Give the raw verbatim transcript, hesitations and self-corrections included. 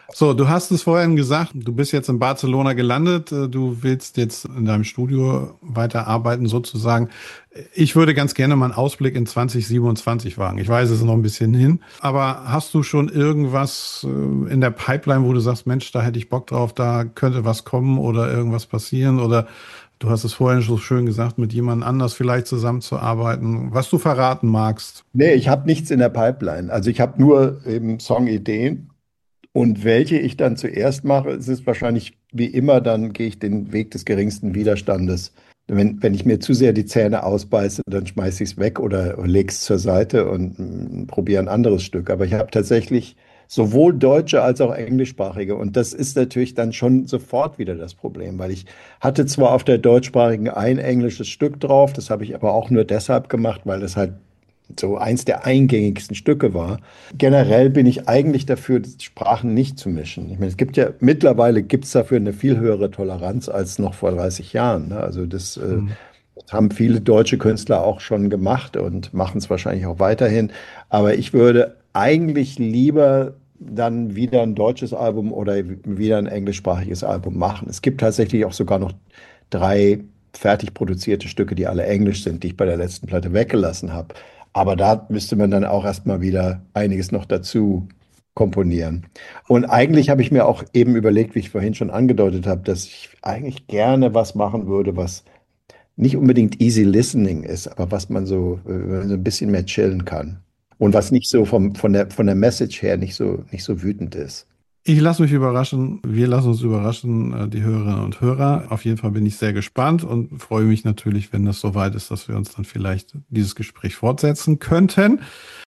So, du hast es vorhin gesagt, du bist jetzt in Barcelona gelandet, äh, du willst jetzt in deinem Studio weiterarbeiten sozusagen. Ich würde ganz gerne mal einen Ausblick in zwanzig siebenundzwanzig wagen. Ich weiß, es ist noch ein bisschen hin, aber hast du schon irgendwas äh, in der Pipeline, wo du sagst, Mensch, da hätte ich Bock drauf, da könnte was kommen oder irgendwas passieren oder du hast es vorhin schon so schön gesagt, mit jemand anders vielleicht zusammenzuarbeiten, was du verraten magst. Nee, ich habe nichts in der Pipeline. Also ich habe nur eben Songideen und welche ich dann zuerst mache, es ist wahrscheinlich wie immer, dann gehe ich den Weg des geringsten Widerstandes. Wenn, wenn ich mir zu sehr die Zähne ausbeiße, dann schmeiße ich es weg oder, oder lege es zur Seite und mm, probiere ein anderes Stück. Aber ich habe tatsächlich sowohl deutsche als auch englischsprachige. Und das ist natürlich dann schon sofort wieder das Problem, weil ich hatte zwar auf der deutschsprachigen ein englisches Stück drauf, das habe ich aber auch nur deshalb gemacht, weil das halt so eins der eingängigsten Stücke war. Generell bin ich eigentlich dafür, die Sprachen nicht zu mischen. Ich meine, es gibt ja mittlerweile gibt es dafür eine viel höhere Toleranz als noch vor dreißig Jahren. Ne? Also das, äh, Hm. das haben viele deutsche Künstler auch schon gemacht und machen es wahrscheinlich auch weiterhin. Aber ich würde eigentlich lieber dann wieder ein deutsches Album oder wieder ein englischsprachiges Album machen. Es gibt tatsächlich auch sogar noch drei fertig produzierte Stücke, die alle englisch sind, die ich bei der letzten Platte weggelassen habe. Aber da müsste man dann auch erstmal wieder einiges noch dazu komponieren. Und eigentlich habe ich mir auch eben überlegt, wie ich vorhin schon angedeutet habe, dass ich eigentlich gerne was machen würde, was nicht unbedingt easy listening ist, aber was man so, äh, so ein bisschen mehr chillen kann. Und was nicht so vom, von der, von der Message her nicht so, nicht so wütend ist. Ich lasse mich überraschen. Wir lassen uns überraschen, äh, die Hörerinnen und Hörer. Auf jeden Fall bin ich sehr gespannt und freue mich natürlich, wenn das soweit ist, dass wir uns dann vielleicht dieses Gespräch fortsetzen könnten.